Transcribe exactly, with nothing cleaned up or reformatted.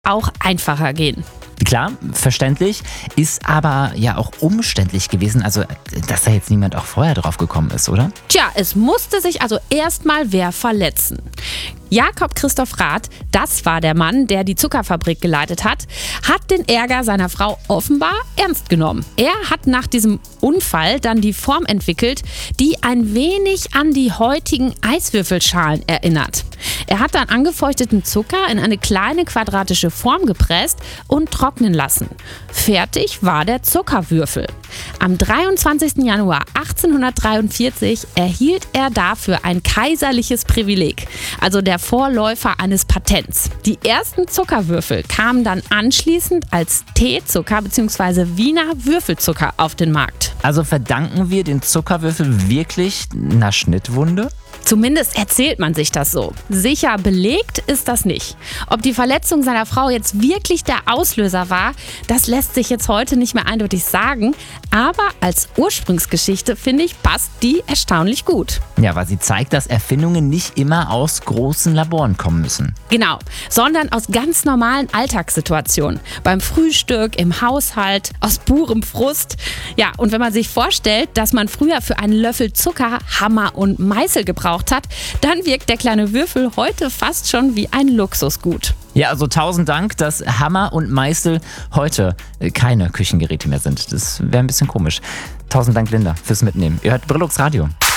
auch einfacher gehen. Klar, verständlich, ist aber ja auch umständlich gewesen, also dass da jetzt niemand auch vorher drauf gekommen ist, oder? Tja, es musste sich also erstmal wer verletzen. Jakob Christoph Rath, das war der Mann, der die Zuckerfabrik geleitet hat, hat den Ärger seiner Frau offenbar ernst genommen. Er hat nach diesem Unfall dann die Form entwickelt, die ein wenig an die heutigen Eiswürfelschalen erinnert. Er hat dann angefeuchteten Zucker in eine kleine quadratische Form gepresst und trocknen lassen. Fertig war der Zuckerwürfel. Am dreiundzwanzigsten Januar achtzehnhundertdreiundvierzig erhielt er dafür ein kaiserliches Privileg, also der Vorläufer eines Patents. Die ersten Zuckerwürfel kamen dann anschließend als Teezucker bzw. Wiener Würfelzucker auf den Markt. Also verdanken wir den Zuckerwürfel wirklich einer Schnittwunde? Zumindest erzählt man sich das so. Sicher belegt ist das nicht. Ob die Verletzung seiner Frau jetzt wirklich der Auslöser war, das lässt sich jetzt heute nicht mehr eindeutig sagen. Aber als Ursprungsgeschichte, finde ich, passt die erstaunlich gut. Ja, weil sie zeigt, dass Erfindungen nicht immer aus großen Laboren kommen müssen. Genau, sondern aus ganz normalen Alltagssituationen. Beim Frühstück, im Haushalt, aus purem Frust. Ja, und wenn man sich vorstellt, dass man früher für einen Löffel Zucker Hammer und Meißel gebraucht hat, dann wirkt der kleine Würfel heute fast schon wie ein Luxusgut. Ja, also tausend Dank, dass Hammer und Meißel heute keine Küchengeräte mehr sind. Das wäre ein bisschen komisch. Tausend Dank, Linda, fürs Mitnehmen. Ihr hört Brillux Radio.